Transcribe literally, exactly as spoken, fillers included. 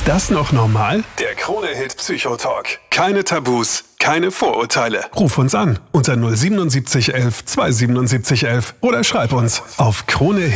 das noch normal? Der Krone-Hit Psychotalk. Keine Tabus, keine Vorurteile. Ruf uns an unter null siebenundsiebzig elf zweihundertsiebenundsiebzig elf oder schreib uns auf krone